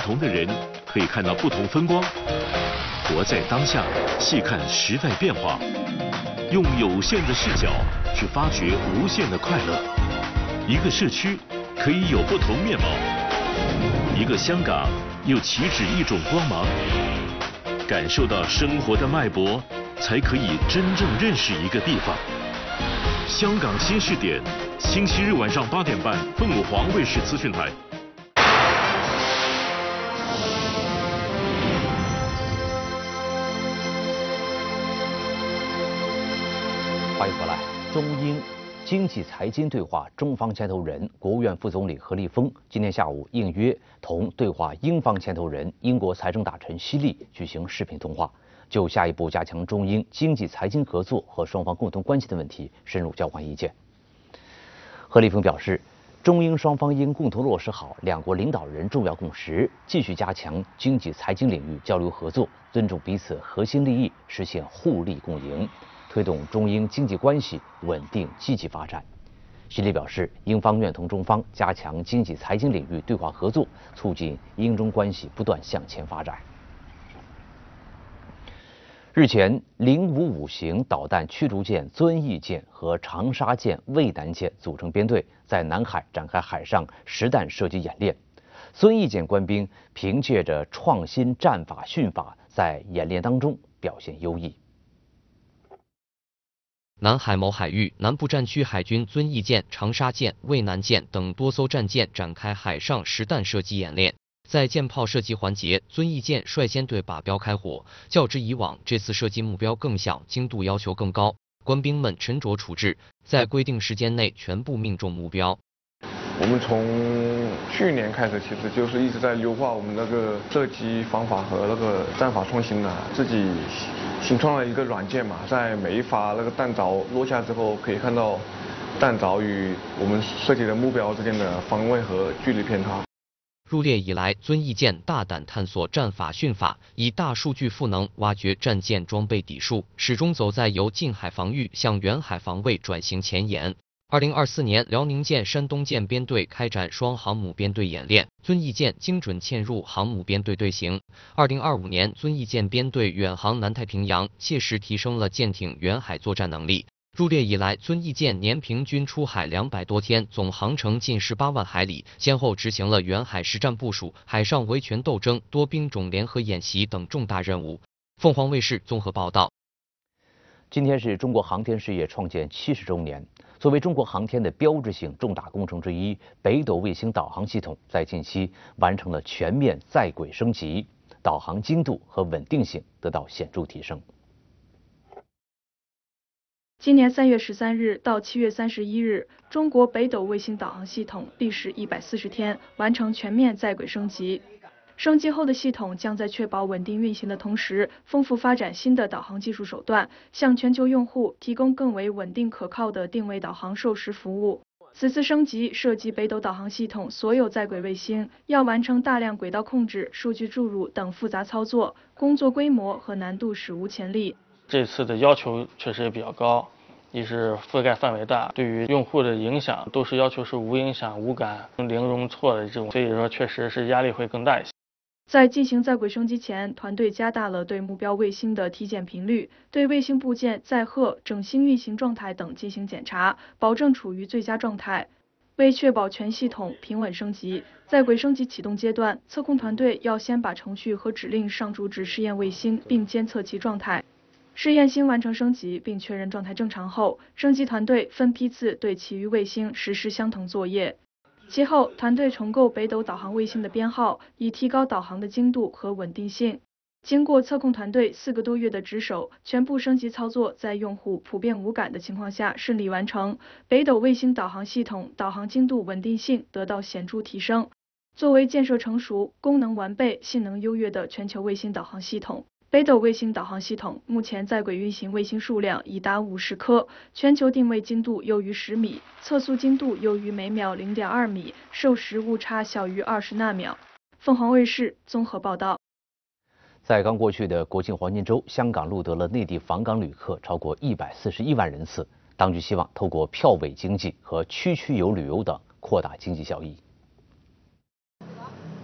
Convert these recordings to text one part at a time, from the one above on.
同的人可以看到不同风光。活在当下，细看时代变化，用有限的视角去发掘无限的快乐。一个社区可以有不同面貌，一个香港又岂止一种光芒？感受到生活的脉搏，才可以真正认识一个地方。香港新视点，星期日晚上8点半，凤凰卫视资讯台。 欢迎回来。中英经济财经对话中方牵头人、国务院副总理何立峰今天下午应约同对话英方牵头人、英国财政大臣希利举行视频通话，就下一步加强中英经济财经合作和双方共同关系的问题深入交换意见。何立峰表示，中英双方应共同落实好两国领导人重要共识，继续加强经济财经领域交流合作，尊重彼此核心利益，实现互利共赢，推动中英经济关系稳定积极发展。希利表示，英方愿同中方加强经济财经领域对话合作，促进英中关系不断向前发展。日前，055型导弹驱逐舰遵义舰和长沙舰渭南舰组成编队，在南海展开海上实弹射击演练。遵义舰官兵凭借着创新战法训法，在演练当中表现优异。 南海某海域南部战区海军遵义舰、长沙舰、渭南舰等多艘战舰展开海上实弹射击演练。在舰炮射击环节，遵义舰率先对靶标开火。较之以往，这次射击目标更小，精度要求更高，官兵们沉着处置，在规定时间内全部命中目标。 我们从去年开始，其实就是一直在优化我们那个射击方法和那个战法创新的，自己新创了一个软件嘛，在每一发那个弹着落下之后，可以看到弹着与我们射击的目标之间的方位和距离偏差。 入列以来，遵义舰大胆探索战法训法，以大数据赋能挖掘战舰装备底数，始终走在由近海防御向远海防卫转型前沿。2024年，辽宁舰、山东舰编队开展双航母编队演练，遵义舰精准嵌入航母编队队形。2025年，遵义舰编队远航南太平洋，切实提升了舰艇远海作战能力。入列以来，遵义舰年平均出海200多天，总航程近18万海里，先后执行了远海实战部署、海上维权斗争、多兵种联合演习等重大任务。凤凰卫视综合报道。 今天是中国航天事业创建70周年，作为中国航天的标志性重大工程之一，北斗卫星导航系统在近期完成了全面在轨升级，导航精度和稳定性得到显著提升。 今年3月13日到7月31日，中国北斗卫星导航系统历时140天，完成全面在轨升级。升级后的系统将在确保稳定运行的同时，丰富发展新的导航技术手段，向全球用户提供更为稳定可靠的定位导航授时服务。此次升级涉及北斗导航系统所有在轨卫星要完成大量轨道控制、数据注入等复杂操作，工作规模和难度史无前例。 这次的要求确实也比较高，一是覆盖范围大，对于用户的影响都是要求是无影响、无感、零容错的这种，所以说确实是压力会更大一些。 在进行在轨升级前，团队加大了对目标卫星的体检频率，对卫星部件载荷、整星运行状态等进行检查，保证处于最佳状态。为确保全系统平稳升级，在轨升级启动阶段，测控团队要先把程序和指令上注至试验卫星，并监测其状态。试验星完成升级并确认状态正常后，升级团队分批次对其余卫星实施相同作业。其后，团队重构北斗导航卫星的编号，以提高导航的精度和稳定性。经过测控团队4个多月的值守，全部升级操作在用户普遍无感的情况下顺利完成。北斗卫星导航系统导航精度、稳定性得到显著提升。作为建设成熟、功能完备、性能优越的全球卫星导航系统，北斗卫星导航系统目前在轨运行卫星数量已达50颗，全球定位精度优于10米，测速精度优于每秒0.2米，授时误差小于20纳秒。凤凰卫视综合报道。 在刚过去的国庆黄金周，香港录得了内地访港旅客超过141万人次。当局希望透过票尾经济和区区游旅游等扩大经济效益。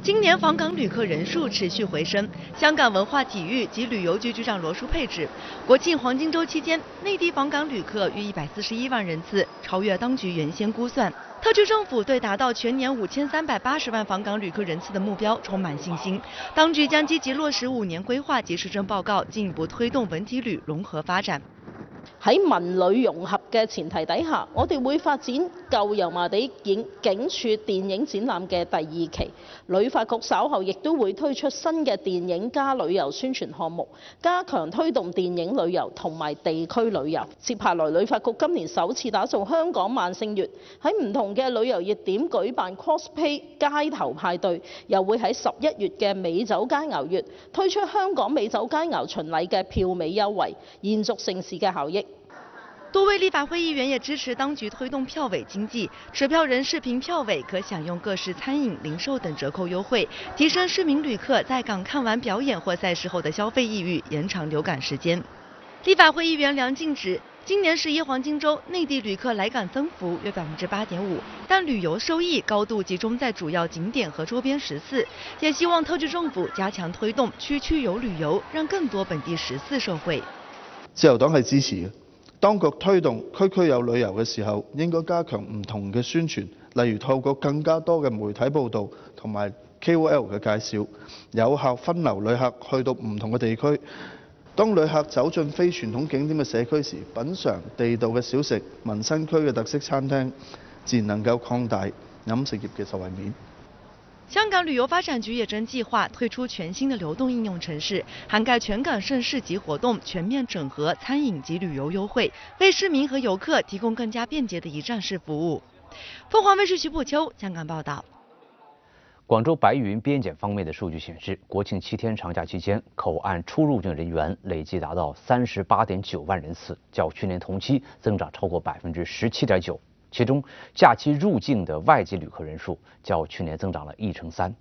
今年访港旅客人数持续回升。香港文化体育及旅游局局长罗淑佩指，国庆黄金周期间，内地访港旅客逾141万人次，超越当局原先估算。特区政府对达到全年5380万访港旅客人次的目標充滿信心，當局將積極落實5年規劃及施政報告，進一步推動文體旅融合發展。 喺文旅融合嘅前提底下，我哋會發展舊油麻地警署電影展覽嘅第2期。旅發局稍後亦都會推出新嘅電影加旅遊宣傳項目，加強推動電影旅遊同埋地區旅遊。接下來，旅發局今年首次打造香港萬聖月，喺唔同嘅旅遊熱點舉辦 cosplay 街頭派對，又會喺11月嘅美酒佳肴月推出香港美酒佳肴巡禮嘅票尾優惠，延續盛事嘅效益。 多位立法會議員也支持當局推動票尾經濟，持票人視憑票尾可享用各式餐飲、零售等折扣優惠，提升市民旅客在港看完表演或賽事後的消費意欲，延長留港時間。立法會議員梁靜指，今年11黃金週內地旅客來港增幅約8.5%，但旅遊收益高度集中在主要景點和周邊14，也希望特區政府加強推動區區遊旅遊，讓更多本地14受惠。 自由黨係支持嘅。當局推動區區有旅遊嘅時候，應該加強唔同嘅宣傳，例如透過更加多嘅媒體報導同埋 KOL 嘅介紹，有效分流旅客去到唔同嘅地區。當旅客走進非傳統景點嘅社區時，品嚐地道嘅小食、民生區嘅特色餐廳，自然能夠擴大飲食業嘅受惠面。 香港旅遊發展局也正計劃推出全新的流動應用程式，涵蓋全港盛事及活動，全面整合餐飲及旅遊優惠，為市民和遊客提供更加便捷的一站式服務。鳳凰衛視徐步秋香港報道。 廣州白雲邊檢方面的數據顯示，國慶7天長假期間，口岸出入境人員累計達到38.9萬人次，較去年同期增長超過17.9%。其中，假期入境的外籍旅客人數較去年增長了1.3%。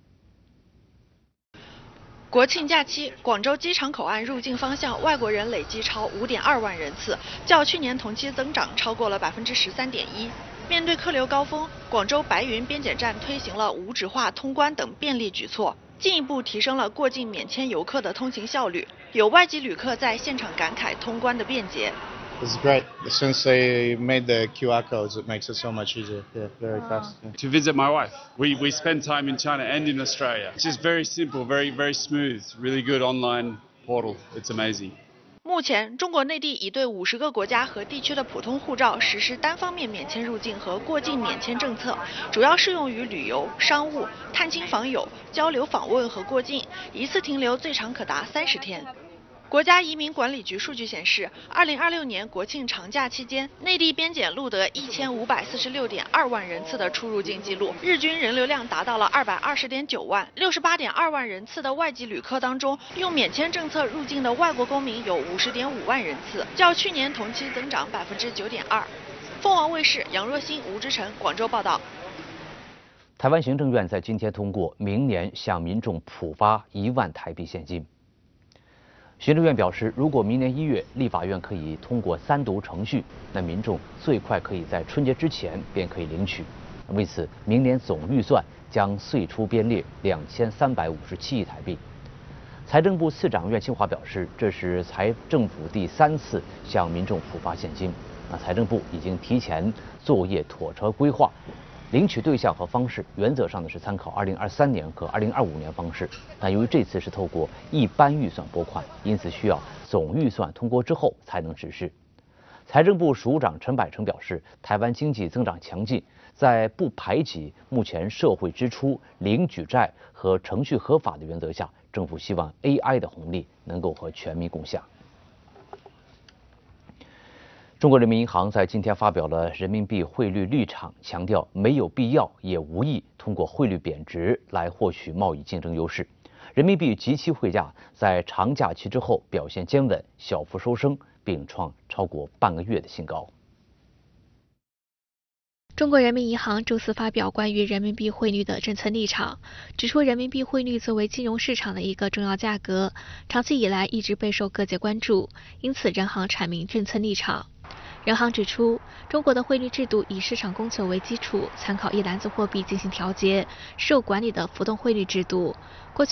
國慶假期，廣州機場口岸入境方向外國人累計超5.2萬人次，較去年同期增長超過了13.1%。面對客流高峰，廣州白雲邊檢站推行了無紙化通關等便利舉措，進一步提升了過境免簽遊客的通行效率。有外籍旅客在現場感慨通關的便捷。 It's great. Since they made the QR codes, it makes it so much easier. Yeah, very fast. Yeah. To visit my wife. We spend time in China and in Australia. It's just very simple, very smooth, really good online portal. It's amazing. 目前，中国内地已对50个国家和地区的普通护照实施单方面免签入境和过境免签政策，主要适用于旅游、商务、探亲访友、交流访问和过境，一次停留最长可达30天。国家移民管理局数据显示，2026年国庆长假期间，内地边检录得1546.2万人次的出入境记录，日均人流量达到了220.9万。68.2万人次的外籍旅客当中，用免签政策入境的外国公民有50.5万人次，较去年同期增长9.2%。凤凰卫视杨若欣、吴之晨广州报道。 台湾行政院在今天通过明年向民众普发1万台币现金。行政院表示，如果明年1月立法院可以通过3读程序，那民众最快可以在春节之前便可以领取。为此，明年总预算将岁出编列2357亿台币。财政部次长苑庆华表示，这是财政府第3次向民众普发现金。财政部已经提前作业妥车规划。领取对象和方式原则上是参考2023年和2025年方式，但由于这次是透过一般预算拨款，因此需要总预算通过之后才能实施。财政部署长陈百成表示，台湾经济增长强劲，在不排挤目前社会支出、零举债和程序合法的原则下，政府希望 AI 的红利能够和全民共享。中国人民银行在今天发表了人民币汇率立场，强调没有必要也无意通过汇率贬值来获取贸易竞争优势。人民币即期汇价在长假期之后表现坚稳，小幅收升，并创超过半个月的新高。 中国人民银行周四发表关于人民币汇率的政策立场，指出人民币汇率作为金融市场的一个重要价格，长期以来一直备受各界关注，因此人行阐明政策立场。 人行指出，中国的汇率制度以市场供求为基础，参考一篮子货币进行调节，是有管理的浮动汇率制度。过去